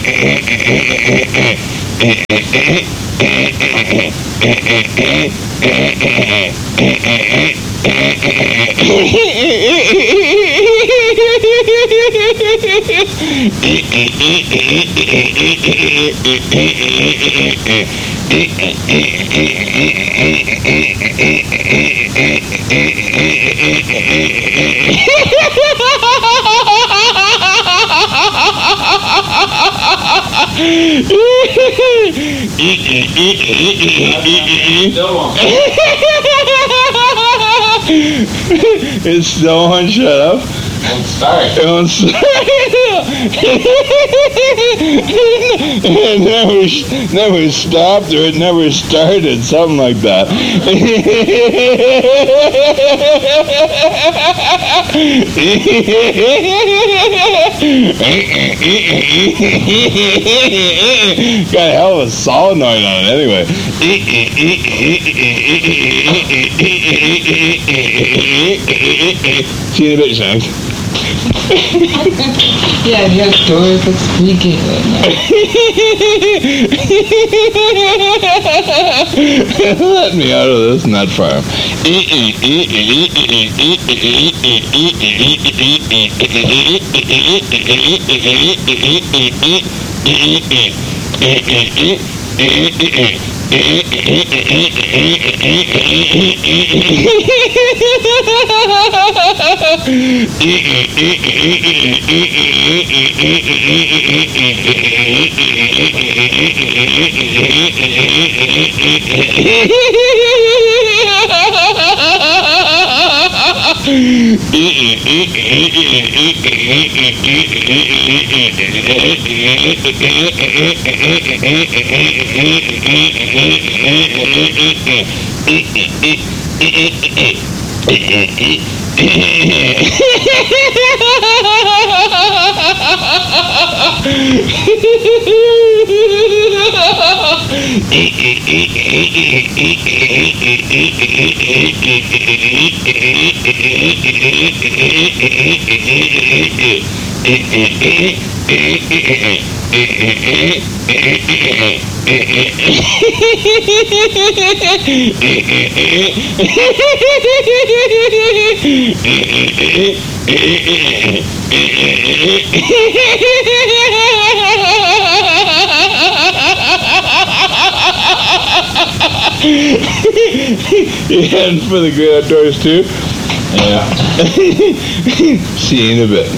It's still on. Shut up. Don't start. It never stopped, or it never started, something like that. Got a hell of a solenoid on it anyway. See you in a bit, Shanks. Yeah, your doors look squeaky right now. Let me out of this nut farm. You heading for the great outdoors too? Yeah. See you in a bit.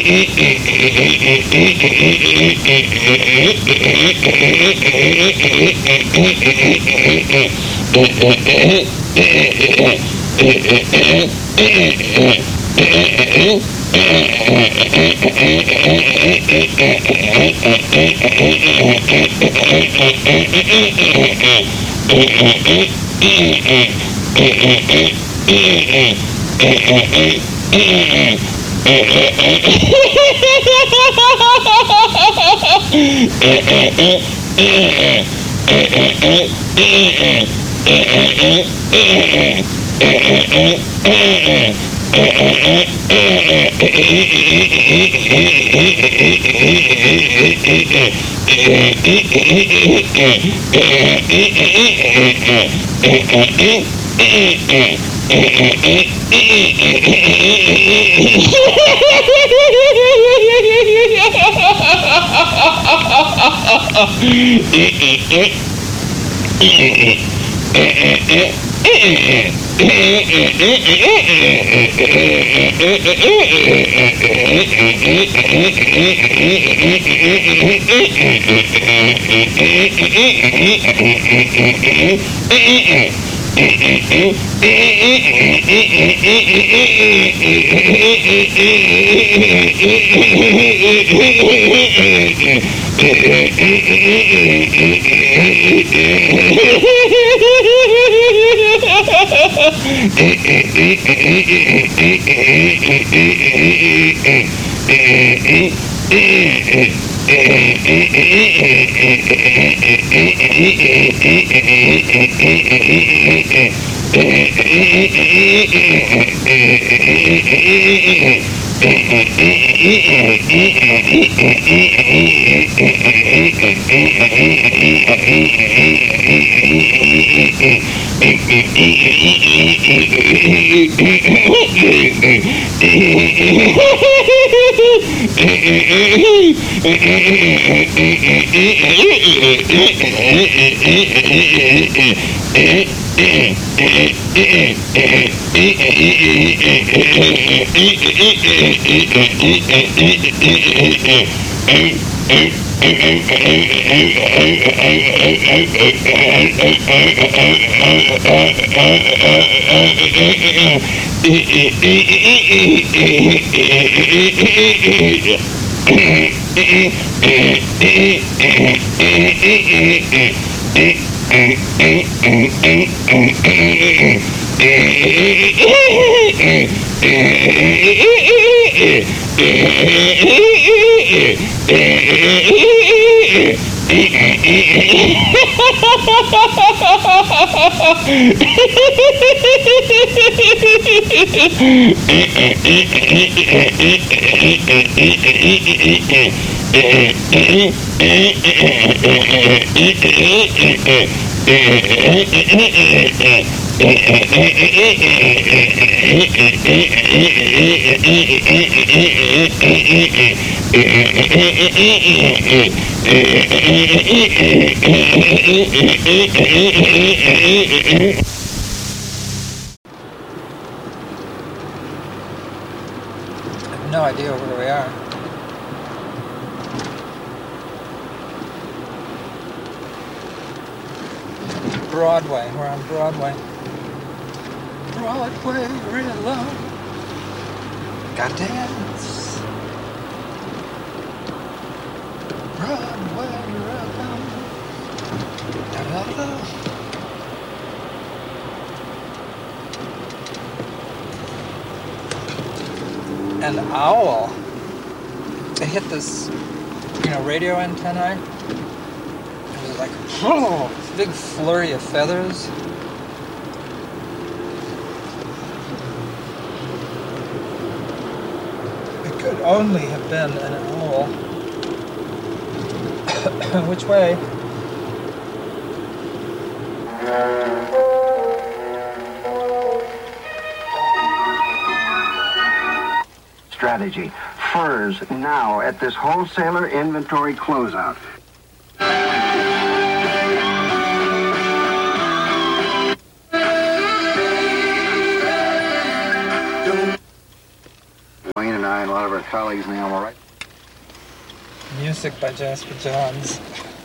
No idea where we are. Broadway. We're on Broadway. Broadway, real low. Gotta dance. Broadway, real low. Da-da-da-da. An owl. It hit this, radio antennae. It was like, big flurry of feathers. It could only have been an owl. Which way? Strategy. Furs now at this wholesaler inventory closeout. Wayne and I and a lot of our colleagues in the Animal Rights. Music by Jasper Johns.